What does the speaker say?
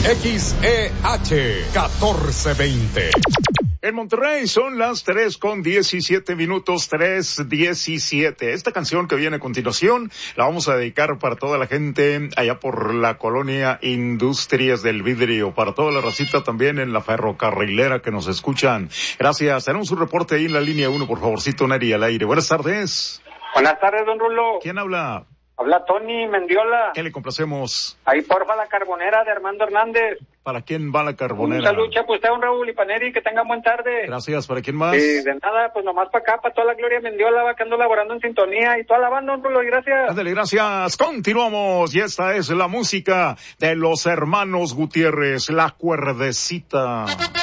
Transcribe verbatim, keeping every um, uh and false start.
X E H catorce veinte. En Monterrey son las tres con diecisiete minutos, tres diecisiete. Esta canción que viene a continuación la vamos a dedicar para toda la gente allá por la colonia Industrias del Vidrio, para toda la racita también en la ferrocarrilera que nos escuchan. Gracias. Tenemos un reporte ahí en la línea uno, por favorcito, Neri, al aire. Buenas tardes. Buenas tardes, don Rulo. ¿Quién habla? Habla Tony Mendiola. ¿Qué le complacemos? Ahí porfa la carbonera de Armando Hernández. ¿Para quién va la carbonera? Un saludo, pues usted, un Raúl y Paneri, que tengan buen tarde. Gracias. ¿Para quién más? Sí, de nada, pues nomás para acá, para toda la Gloria Mendiola, va que ando laborando en sintonía y toda la banda, don Rulo, y gracias. Ándale, gracias. Continuamos, y esta es la música de los hermanos Gutiérrez, La Cuerdecita.